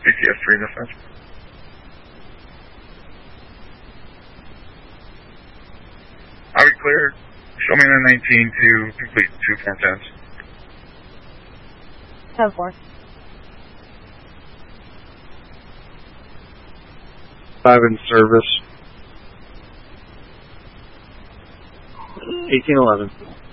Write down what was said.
BTS 3 dispatch. Are we clear? Show me the 19 to complete 2 Form 10s. 10-4. 5 in service. 1811.